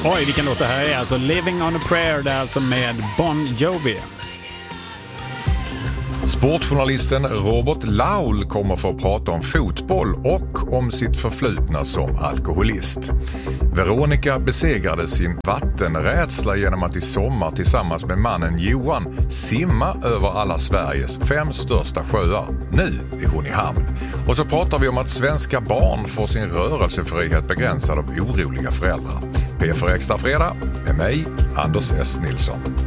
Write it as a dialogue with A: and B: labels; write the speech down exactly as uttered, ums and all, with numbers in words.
A: Oj, vilken låt det här är. Alltså Living on a Prayer, det är alltså med Bon Jovi.
B: Sportjournalisten Robert Laul kommer få prata om fotboll och om sitt förflutna som alkoholist. Veronica besegrade sin vattenrädsla genom att i sommar tillsammans med mannen Johan simma över alla Sveriges fem största sjöar. Nu är hon i hamn. Och så pratar vi om att svenska barn får sin rörelsefrihet begränsad av oroliga föräldrar. P för Extra Fredag med mig, Anders S. Nilsson.